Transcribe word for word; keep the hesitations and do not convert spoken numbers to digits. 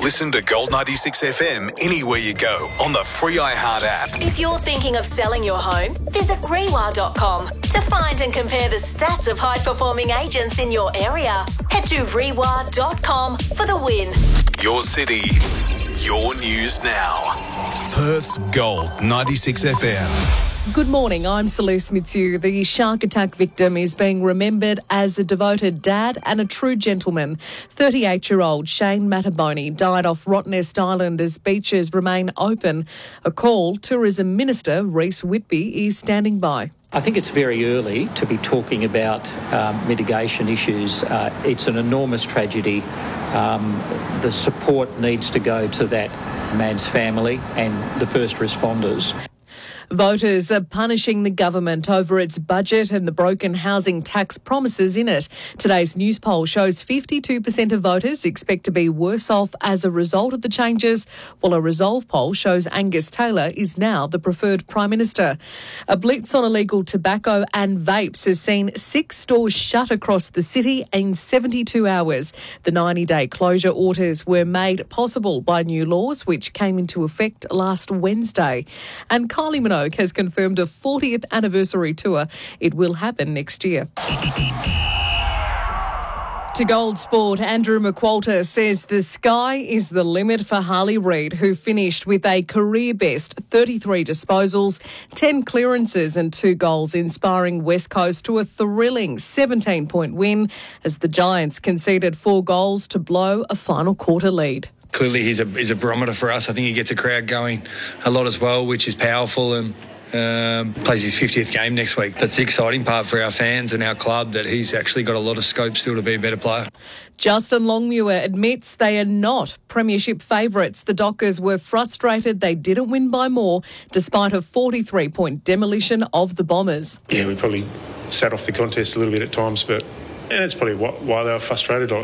Listen to Gold ninety-six F M anywhere you go on the free iHeart app. If you're thinking of selling your home, visit rewa dot com to find and compare the stats of high-performing agents in your area. Head to rewa dot com for the win. Your city, your news now. Perth's Gold ninety-six F M. Good morning, I'm Celeste Mitsu. The shark attack victim is being remembered as a devoted dad and a true gentleman. thirty-eight-year-old Shane Mataboni died off Rottnest Island as beaches remain open. A call Tourism Minister Reece Whitby is standing by. I think it's very early to be talking about um, mitigation issues. Uh, it's an enormous tragedy. Um, the support needs to go to that man's family and the first responders. Voters are punishing the government over its budget and the broken housing tax promises in it. Today's news poll shows fifty-two percent of voters expect to be worse off as a result of the changes, while a Resolve poll shows Angus Taylor is now the preferred Prime Minister. A blitz on illegal tobacco and vapes has seen six stores shut across the city in seventy-two hours. The ninety-day closure orders were made possible by new laws which came into effect last Wednesday. And Kylie Minogue has confirmed a fortieth anniversary tour. It will happen next year. To Gold Sport, Andrew McQualter says the sky is the limit for Harley Reid, who finished with a career-best thirty-three disposals, ten clearances and two goals, inspiring West Coast to a thrilling seventeen-point win as the Giants conceded four goals to blow a final quarter lead. Clearly he's a, he's a barometer for us. I think he gets a crowd going a lot as well, which is powerful, and um, plays his fiftieth game next week. That's the exciting part for our fans and our club, that he's actually got a lot of scope still to be a better player. Justin Longmuir admits they are not premiership favourites. The Dockers were frustrated they didn't win by more, despite a forty-three point demolition of the Bombers. Yeah, we probably sat off the contest a little bit at times, but and that's probably why they were frustrated.